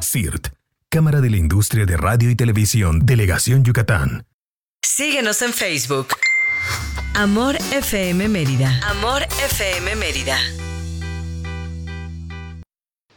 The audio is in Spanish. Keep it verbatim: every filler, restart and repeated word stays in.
C I R T, Cámara de la Industria de Radio y Televisión, Delegación Yucatán. Síguenos en Facebook. Amor F M Mérida. Amor F M Mérida.